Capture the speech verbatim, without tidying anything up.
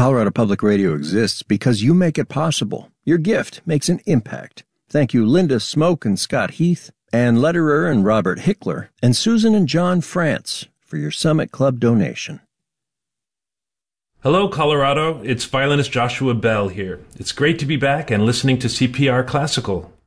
Colorado Public Radio exists because you make it possible. Your gift makes an impact. Thank you, Linda Smoke and Scott Heath, Ann Lederer and Robert Hickler, and Susan and John France for your Summit Club donation. Hello, Colorado. It's violinist Joshua Bell here. It's great to be back and listening to C P R Classical.